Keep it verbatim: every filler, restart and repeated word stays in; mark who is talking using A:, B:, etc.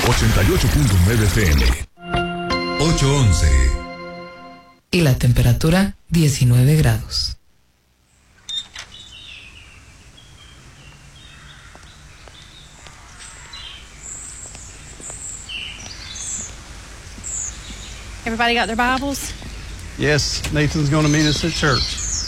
A: ochenta y ocho punto nueve F M. ocho once.
B: Y la temperatura diecinueve grados.
C: Everybody got their Bibles?
D: Yes, Nathan's going to meet us at church.